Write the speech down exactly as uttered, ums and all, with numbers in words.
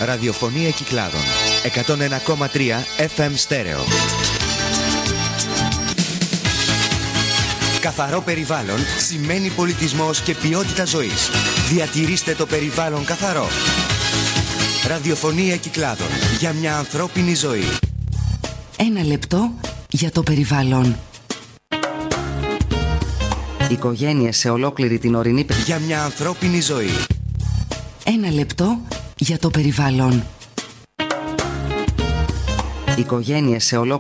Ραδιοφωνία Κυκλάδων εκατόν ένα κόμμα τρία εφ εμ στέρεο. Καθαρό περιβάλλον σημαίνει πολιτισμός και ποιότητα ζωής. Διατηρήστε το περιβάλλον καθαρό. Ραδιοφωνία Κυκλάδων, για μια ανθρώπινη ζωή. Ένα λεπτό για το περιβάλλον. Οικογένειες σε ολόκληρη την ορεινή... Για μια ανθρώπινη ζωή. Ένα λεπτό για το περιβάλλον. Οικογένειες σε ολόκληρη...